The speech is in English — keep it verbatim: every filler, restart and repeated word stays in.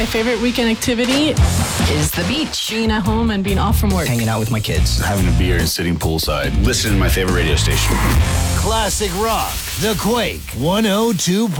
My favorite weekend activity is the beach. Being at home and being off from work. Hanging out with my kids. Having a beer and sitting poolside. Listening to my favorite radio station. Classic rock. The Quake one oh two.